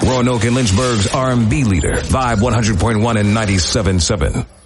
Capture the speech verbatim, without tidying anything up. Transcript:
Roanoke and Lynchburg's R and B leader, Vibe one hundred point one and ninety-seven point seven.